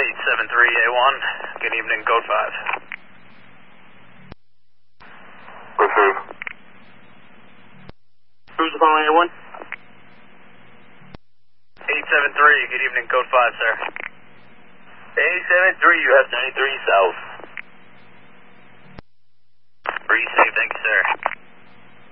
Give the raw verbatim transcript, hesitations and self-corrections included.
eight seven three A one, good evening, code five. Receive. Who's the calling A one? eight seven three, good evening, code five, sir. eight seven three, you have ninety-three south. Received,